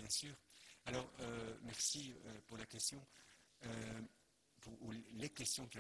sûr. Alors, merci pour la question, pour les questions qui